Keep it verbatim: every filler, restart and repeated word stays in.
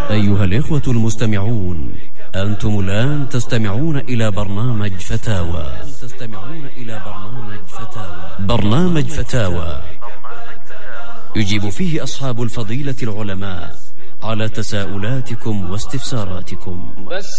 أيها الإخوة المستمعون، أنتم الآن تستمعون إلى برنامج فتاوى. تستمعون إلى برنامج فتاوى. برنامج فتاوى يجيب فيه أصحاب الفضيلة العلماء على تساؤلاتكم واستفساراتكم.